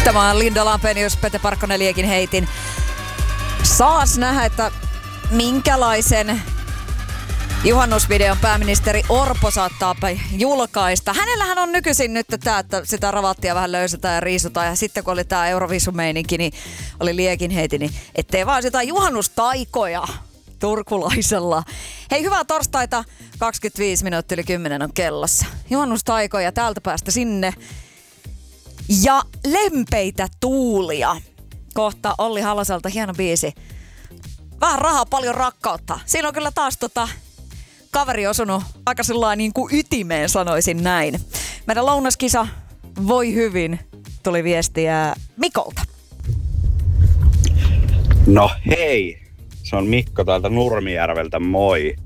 Tämä on Linda Lampenius, Pete Parkkonen, Liekin heitin. Saas nähdä, että minkälaisen juhannusvideon pääministeri Orpo saattaa julkaista. Hänellähän on nykyisin nyt tämä, että sitä ravattia vähän löysätään ja riisutaan. Ja sitten kun oli tämä Euroviisumeininki, niin oli Liekin heiti, niin ettei vaan jotain juhannustaikoja turkulaisella. Hei, hyvää torstaita. 25 minuuttia yli 10 on kellossa. Juhannustaikoja täältä päästä sinne. Ja lempeitä tuulia. Kohta Olli Haloselta hieno biisi. Vähän rahaa, paljon rakkautta. Siinä on kyllä taas kaveri osunut aika sellainen niin kuin ytimeen, sanoisin näin. Meidän lounaskisa voi hyvin. Tuli viestiä Mikolta. No hei, se on Mikko täältä Nurmijärveltä, moi.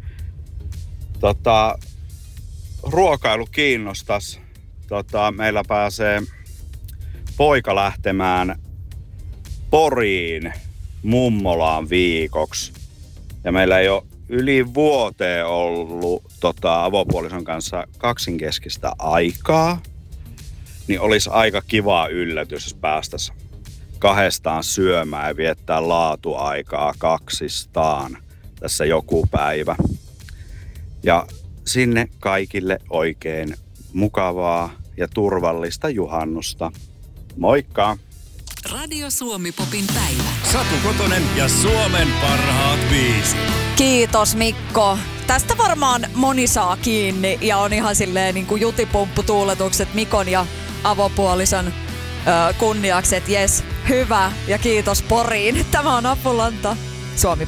Ruokailu kiinnostas. Meillä pääsee poika lähtemään Poriin mummolaan viikoksi. Ja meillä ei ole yli vuoteen ollut avopuolison kanssa kaksinkeskistä aikaa. Niin olisi aika kiva yllätys, jos päästäisiin kahdestaan syömään ja viettää laatuaikaa kaksistaan tässä joku päivä. Ja sinne kaikille oikein mukavaa ja turvallista juhannusta. Moikka! Radio Suomi Popin päivä. Satu Kotonen ja Suomen parhaat biisit. Kiitos Mikko. Tästä varmaan moni saa kiinni ja on ihan silleen niin kuin jutipumpputuuletukset Mikon ja avopuolison kunniaksi, että jes, hyvä ja kiitos Poriin. Tämä on Apulanta, Suomi